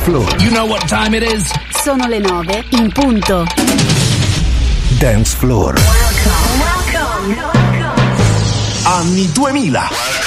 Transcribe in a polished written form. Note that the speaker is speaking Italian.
Floor. You know what time it is? Sono le 9 in punto. Dance Floor. Welcome. Anni 2000.